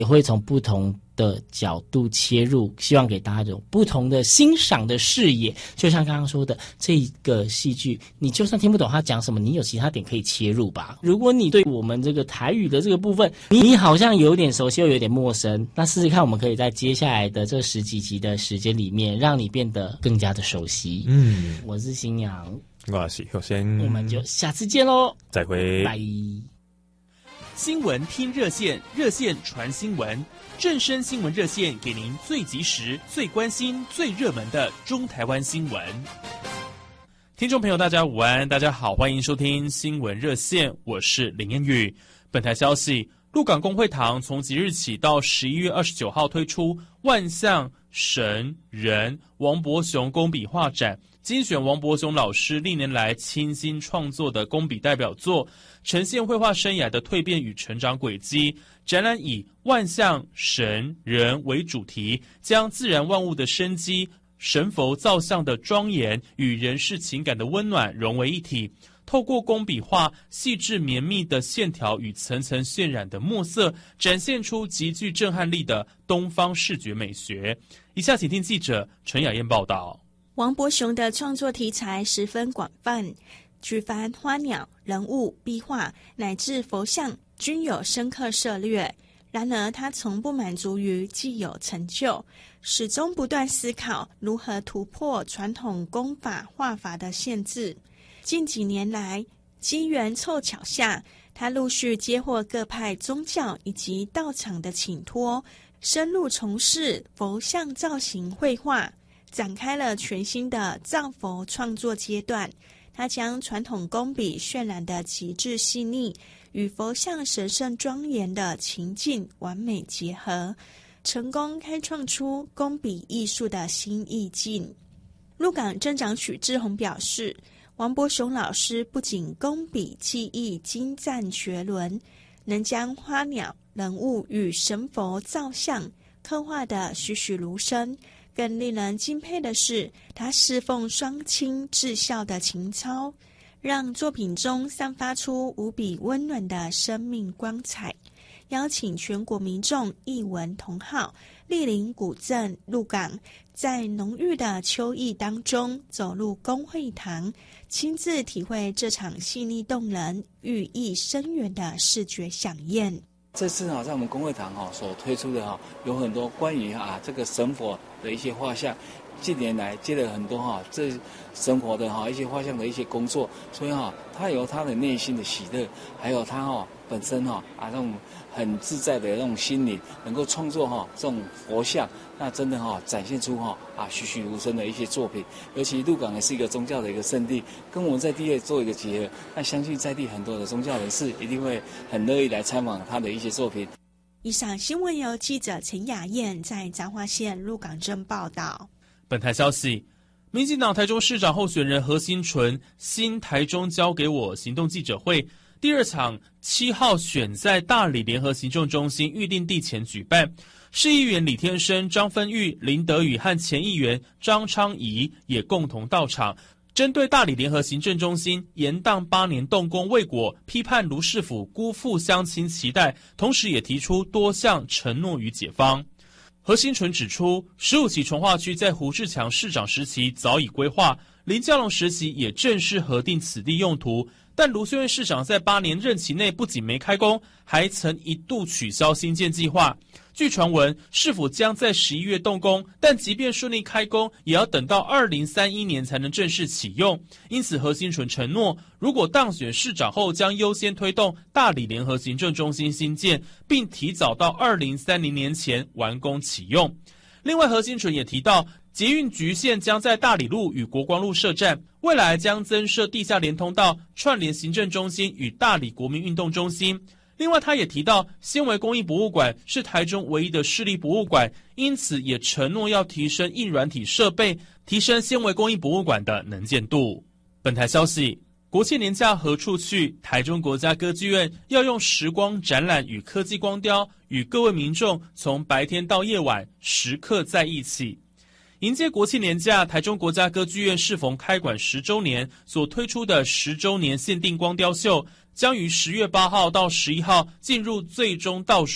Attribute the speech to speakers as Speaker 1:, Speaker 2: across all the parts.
Speaker 1: 也会从不同的角度切入，希望给大家一种不同的欣赏的视野。就像刚刚说的，这个戏剧你就算听不懂他讲什么，你有其他点可以切入吧。如果你对我们这个台语的这个部分你好像有点熟悉又有点陌生，那试试看我们可以在接下来的这10几集的时间里面让你变得更加的熟悉。我是新阳，
Speaker 2: 我是后生，
Speaker 1: 我们就下次见咯，
Speaker 2: 再会，
Speaker 1: 拜。
Speaker 3: 新闻听热线，热线传新闻，正声新闻热线给您最及时、最关心、最热门的中台湾新闻。听众朋友大家午安，大家好，欢迎收听新闻热线，我是林彦宇。本台消息，鹿港公会堂从即日起到11月29号推出万象神人王伯雄工笔画展，精选王伯雄老师历年来倾心创作的工笔代表作，呈现绘画生涯的蜕变与成长轨迹。展览以万象神人为主题，将自然万物的生机、神佛造像的庄严与人世情感的温暖融为一体，透过工笔画细致绵密的线条与层层渲染的墨色，展现出极具震撼力的东方视觉美学。以下请听记者陈雅燕报道。
Speaker 4: 王伯雄的创作题材十分广泛，举凡花鸟、人物、壁画乃至佛像均有深刻涉略。然而他从不满足于既有成就，始终不断思考如何突破传统工法画法的限制。近几年来，机缘凑巧下，他陆续接获各派宗教以及道场的请托，深入从事佛像造型绘画，展开了全新的造佛创作阶段。他将传统工笔渲染的极致细腻与佛像神圣庄严的情境完美结合，成功开创出工笔艺术的新意境。鹿港镇长许志宏表示，王伯雄老师不仅工笔技艺精湛绝伦，能将花鸟、人物与神佛造像刻画得栩栩如生。更令人敬佩的是，他侍奉双亲至孝的情操，让作品中散发出无比温暖的生命光彩。邀请全国民众艺文同好莅临古镇鹿港，在浓郁的秋意当中走入公会堂，亲自体会这场细腻动人、寓意深远的视觉飨宴。
Speaker 5: 这次在我们公会堂所推出的有很多关于这个神佛的一些画像，近年来接了很多这神佛的一些画像的一些工作，所以他有他的内心的喜乐，还有他本身这种很自在的那种心灵，能够创作这种佛像，那真的展现出栩栩如生的一些作品。尤其鹿港也是一个宗教的一个圣地，跟我们在地也做一个结合，那相信在地很多的宗教人士一定会很乐意来参访他的一些作品。
Speaker 4: 以上新闻由记者陈雅燕在彰化县鹿港镇报道。
Speaker 3: 本台消息，民进党台中市长候选人何新纯新台中交给我行动记者会第二场7号选在大里联合行政中心预定地前举办，市议员李天生、张芬玉、林德宇和前议员张昌仪也共同到场，针对大里联合行政中心延宕8年动工未果，批判卢市府辜负乡亲期待，同时也提出多项承诺与解方。何新纯指出，15期重划区在胡志强市长时期早已规划，林佳龙时期也正式核定此地用途，但卢秀燕市长在8年任期内不仅没开工，还曾一度取消新建计划。据传闻，市府将在11月动工，但即便顺利开工，也要等到2031年才能正式启用。因此，何新纯承诺，如果当选市长后，将优先推动大里联合行政中心新建，并提早到2030年前完工启用。另外，何新纯也提到，捷运局线将在大里路与国光路设站，未来将增设地下连通道，串联行政中心与大里国民运动中心。另外，他也提到，纤维工艺博物馆是台中唯一的市立博物馆，因此也承诺要提升硬软体设备，提升纤维工艺博物馆的能见度。本台消息，国庆年假何处去？台中国家歌剧院要用时光展览与科技光雕，与各位民众从白天到夜晚时刻在一起。迎接国庆年假，台中国家歌剧院适逢开馆10周年所推出的10周年限定光雕秀，将于10月8号到11号进入最终倒数。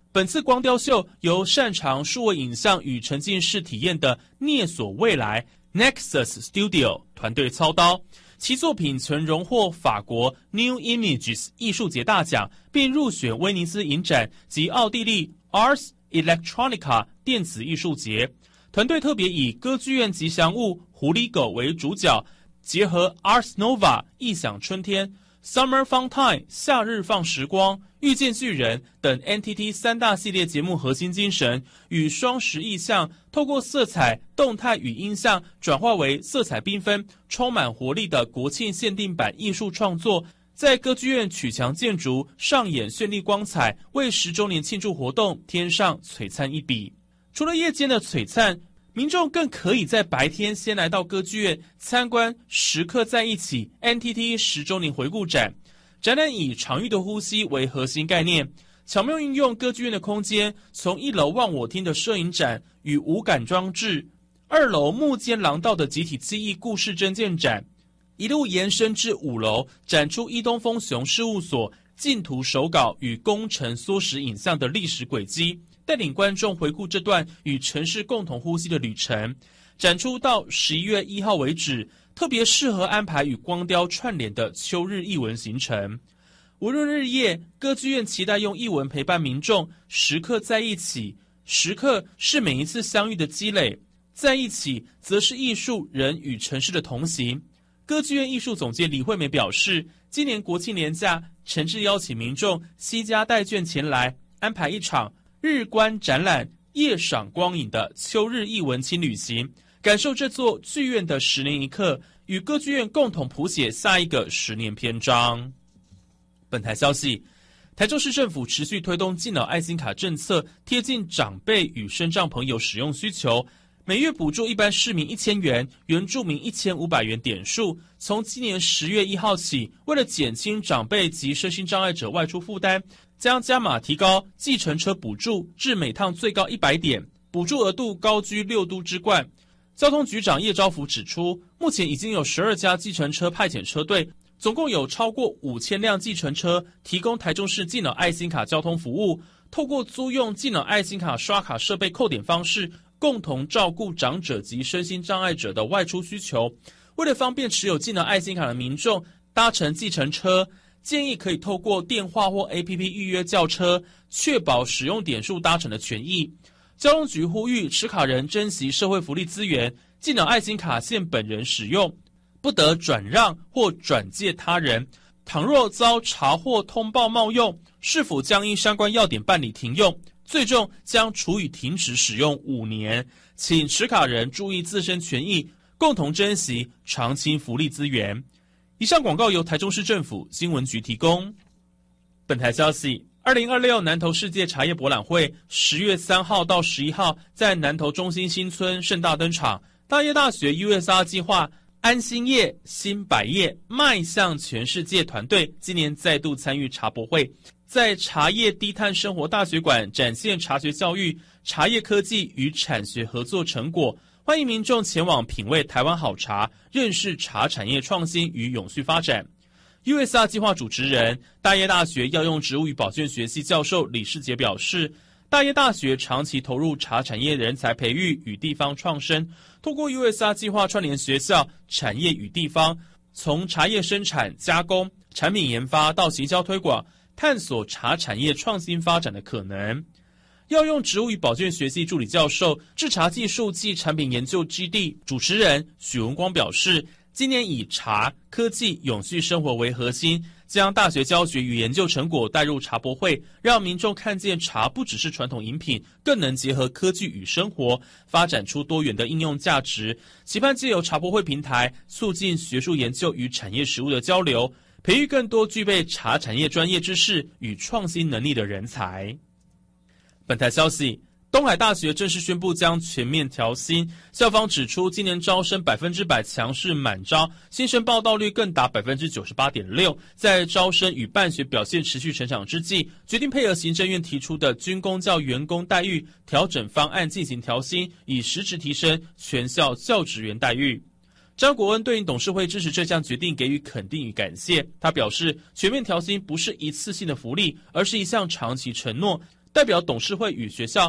Speaker 3: 本次光雕秀由擅长数位影像与沉浸式体验的涅索未来 Nexus Studio 团队操刀，其作品曾荣获法国 New Images 艺术节大奖，并入选威尼斯影展及奥地利 Ars Electronica 电子艺术节。团队特别以歌剧院吉祥物狐狸狗为主角，结合 Ars Nova 异想春天、Summer Fun Time 夏日放时光、遇见巨人等 NTT 3大系列节目核心精神，与双十意象透过色彩、动态与音像转化为色彩缤纷、充满活力的国庆限定版艺术创作，在歌剧院曲墙建筑上演绚丽光彩，为10周年庆祝活动添上璀璨一笔。除了夜间的璀璨，民众更可以在白天先来到歌剧院参观时刻在一起 NTT 10周年回顾展。展览以场域的呼吸为核心概念，巧妙运用歌剧院的空间，从1楼忘我厅的摄影展与无感装置，2楼幕间廊道的集体记忆故事真件展，一路延伸至5楼，展出伊东丰雄事务所竞图手稿与工程缩时影像的历史轨迹，带领观众回顾这段与城市共同呼吸的旅程。展出到11月1号为止，特别适合安排与光雕串联的秋日艺文行程。无论日夜，歌剧院期待用艺文陪伴民众，时刻在一起。时刻是每一次相遇的积累，在一起则是艺术、人与城市的同行。歌剧院艺术总监李惠美表示，今年国庆连假，诚挚邀请民众携家带眷前来，安排一场日观展览、夜赏光影的秋日艺文轻旅行，感受这座剧院的10年一刻，与歌剧院共同谱写下一个10年篇章。本台消息，台中市政府持续推动敬老爱心卡政策，贴近长辈与身障朋友使用需求，每月补助一般市民1000元，原住民1500元点数。从今年10月1号起，为了减轻长辈及身心障碍者外出负担，将加码提高计程车补助至每趟最高100点，补助额度高居6都之冠。交通局长叶昭福指出，目前已经有12家计程车派遣车队，总共有超过5000辆计程车提供台中市敬老爱心卡交通服务，透过租用敬老爱心卡刷卡设备扣点方式，共同照顾长者及身心障碍者的外出需求。为了方便持有敬老爱心卡的民众搭乘计程车，建议可以透过电话或 APP 预约叫车，确保使用点数搭乘的权益。交通局呼吁持卡人珍惜社会福利资源，敬老爱心卡限本人使用，不得转让或转借他人。倘若遭查获通报冒用，是否将依相关要点办理停用，最重将处以停止使用5年。请持卡人注意自身权益，共同珍惜长青福利资源。以上广告由台中市政府新闻局提供。本台消息，2026南投世界茶叶博览会10月3号到11号在南投中心新村盛大登场。大业大学 USR 计划安心业新百业迈向全世界团队今年再度参与茶博会，在茶叶低碳生活大学馆展现茶学教育、茶叶科技与产学合作成果，欢迎民众前往品味台湾好茶，认识茶产业创新与永续发展。USR 计划主持人、大业大学药用植物与保健学系教授李世杰表示，大业大学长期投入茶产业人才培育与地方创生，透过 USR 计划串联学校、产业与地方，从茶叶生产、加工、产品研发到行销推广，探索茶产业创新发展的可能。药用植物与保健学系助理教授、制茶技术暨产品研究基地主持人许文光表示，今年以茶、科技、永续生活为核心，将大学教学与研究成果带入茶博会，让民众看见茶不只是传统饮品，更能结合科技与生活，发展出多元的应用价值。期盼藉由茶博会平台，促进学术研究与产业实务的交流，培育更多具备茶产业专业知识与创新能力的人才。本台消息，东海大学正式宣布将全面调薪，校方指出，今年招生100%强势满招，新生报到率更达98.6%。在招生与办学表现持续成长之际，决定配合行政院提出的军公教员工待遇调整方案进行调薪，以实质提升全校教职员待遇。张国恩对应董事会支持这项决定给予肯定与感谢。他表示，全面调薪不是一次性的福利，而是一项长期承诺， 代表董事会与学校